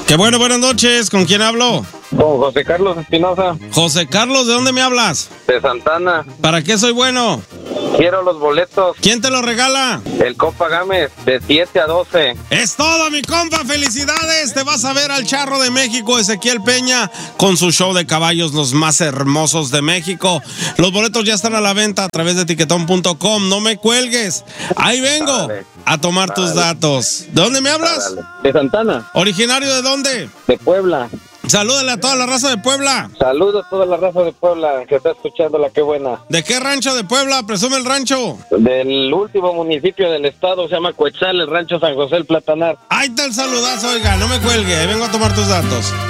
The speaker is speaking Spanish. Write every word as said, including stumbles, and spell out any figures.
Qué bueno, buenas noches. ¿Con quién hablo? Con José Carlos Espinosa. José Carlos, ¿de dónde me hablas? De Santana. ¿Para qué soy bueno? Quiero los boletos. ¿Quién te los regala? El compa Gámez, de siete a doce. Es todo, mi compa. Felicidades. Te vas a ver al Charro de México, Ezequiel Peña, con su show de caballos, los más hermosos de México. Los boletos ya están a la venta a través de tiquetón punto com. No me cuelgues. Ahí vengo Dale. a tomar Dale. tus datos. ¿De dónde me hablas? Dale. De Santana. ¿Originario de dónde? De Puebla. Salúdale a toda la raza de Puebla. Saludos a toda la raza de Puebla que está escuchando la que buena. ¿De qué rancho de Puebla? Presume el rancho. Del último municipio del estado, se llama Cuetzal, el rancho San José el Platanar. Ahí está el saludazo, oiga, no me cuelgue, ahí vengo a tomar tus datos.